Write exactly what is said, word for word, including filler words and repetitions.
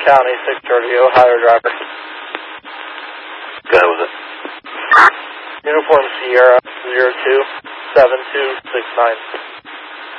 County, six thirty, Ohio driver. Guy was it? Uniform Sierra, zero two seven two six nine.